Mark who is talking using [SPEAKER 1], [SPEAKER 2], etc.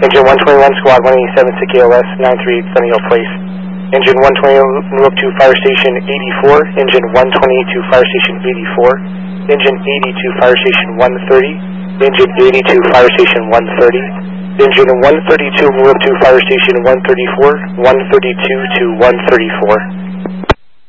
[SPEAKER 1] Engine 121, Squad 187 to KOS, 938 Sunny Hill Place. Engine 120, move up to Fire Station 84. Engine 128 to Fire Station 84. Engine 80 to Fire Station 130. Engine 80 to Fire Station 130. Engine 132, move up to Fire Station 134. 132 to 134.